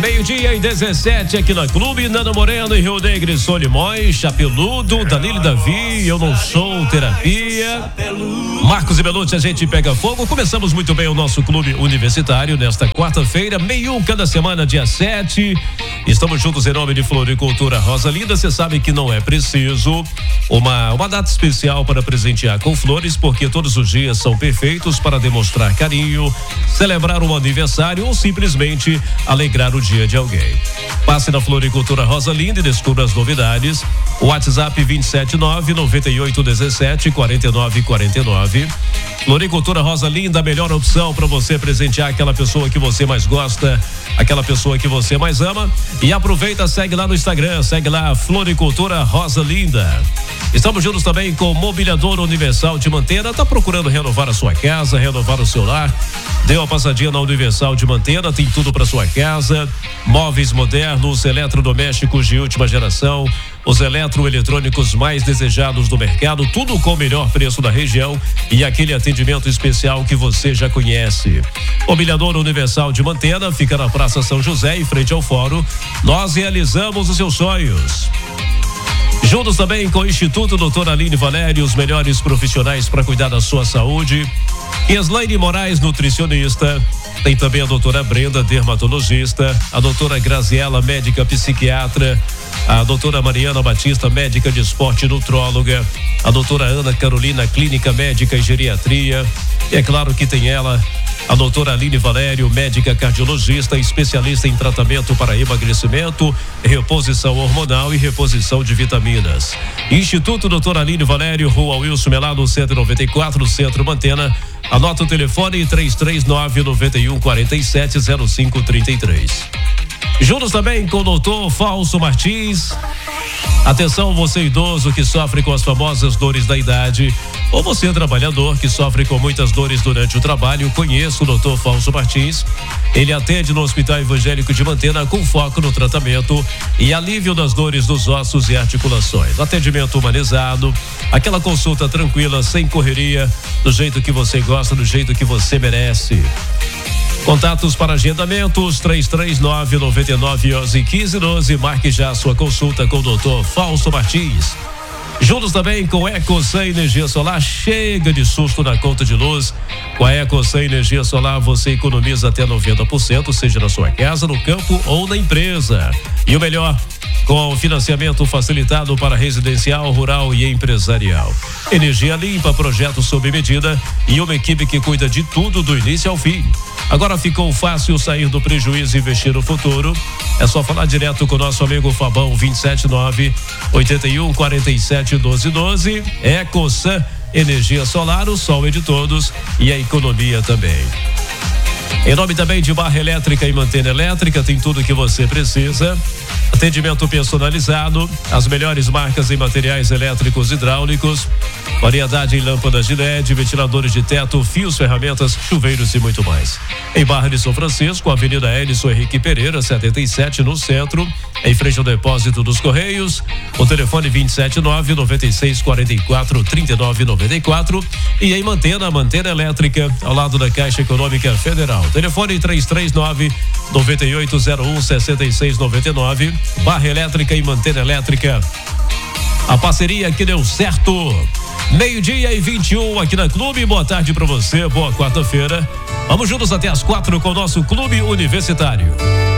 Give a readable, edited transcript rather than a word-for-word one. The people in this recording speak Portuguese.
Meio-dia e 17 aqui na Clube, Nando Moreno e Rio Negro, Solimões, Chapeludo, Danilo e Davi, Eu Não Sou Terapia, Marcos e Belucci, A Gente Pega Fogo. Começamos muito bem o nosso clube universitário nesta quarta-feira, meiuca da semana, dia 7. Estamos juntos em nome de Floricultura Rosa Linda. Você sabe que não é preciso uma data especial para presentear com flores, porque todos os dias são perfeitos para demonstrar carinho, celebrar um aniversário ou simplesmente alegrar o dia de alguém. Passe na Floricultura Rosa Linda e descubra as novidades. O WhatsApp 279-9817-4949. Floricultura Rosa Linda, a melhor opção para você presentear aquela pessoa que você mais gosta, aquela pessoa que você mais ama. E aproveita, segue lá no Instagram, segue lá Floricultura Rosa Linda. Estamos juntos também com Mobiliador Universal de Mantena. Tá procurando renovar a sua casa, renovar o seu lar? Dê uma passadinha na Universal de Mantena, tem tudo para sua casa, móveis modernos, eletrodomésticos de última geração, os eletroeletrônicos mais desejados do mercado, tudo com o melhor preço da região e aquele atendimento especial que você já conhece. Mobiliador Universal de Mantena fica na Praça São José, em frente ao Fórum. Nós realizamos os seus sonhos. Juntos também com o Instituto Doutora Aline Valério, os melhores profissionais para cuidar da sua saúde. Eslaine Moraes, nutricionista. Tem também a doutora Brenda, dermatologista. A doutora Graziela, médica psiquiatra. A doutora Mariana Batista, médica de esporte, nutróloga. A doutora Ana Carolina, clínica médica e geriatria. E é claro que tem ela, a doutora Aline Valério, médica cardiologista, especialista em tratamento para emagrecimento, reposição hormonal e reposição de vitaminas. Instituto Doutora Aline Valério, Rua Wilson Melado, 194, Centro Mantena. Anota o telefone 339-9147-0533. Juntos também com o doutor Fausto Martins. Atenção, você idoso que sofre com as famosas dores da idade, ou você trabalhador que sofre com muitas dores durante o trabalho, conheça o Dr. Fausto Martins. Ele atende no Hospital Evangélico de Mantena com foco no tratamento e alívio das dores dos ossos e articulações. Atendimento humanizado, aquela consulta tranquila, sem correria, do jeito que você gosta, do jeito que você merece. Contatos para agendamentos 339-9911-1512. Marque já a sua consulta com o Dr. Fausto Martins. Juntos também com EcoSan Energia Solar. Chega de susto na conta de luz. Com a EcoSan Energia Solar você economiza até 90%, seja na sua casa, no campo ou na empresa. E o melhor, com financiamento facilitado para residencial, rural e empresarial. Energia limpa, projeto sob medida e uma equipe que cuida de tudo do início ao fim. Agora ficou fácil sair do prejuízo e investir no futuro. É só falar direto com o nosso amigo Fabão, 279-8147-1212. EcoSan Energia Solar, o sol é de todos e a economia também. Em nome também de Barra Elétrica e Mantena Elétrica, tem tudo que você precisa. Atendimento personalizado, as melhores marcas em materiais elétricos e hidráulicos, variedade em lâmpadas de LED, ventiladores de teto, fios, ferramentas, chuveiros e muito mais. Em Barra de São Francisco, Avenida Elison Henrique Pereira, 77, no centro, em frente ao depósito dos Correios. O telefone 279-9644-3994. E em Mantena Elétrica, ao lado da Caixa Econômica Federal. Telefone 339-9801-6699. Barra Elétrica e Mantena Elétrica. A parceria que deu certo. Meio-dia e 21 aqui na Clube. Boa tarde pra você, boa quarta-feira. Vamos juntos até as 4 com o nosso Clube Universitário.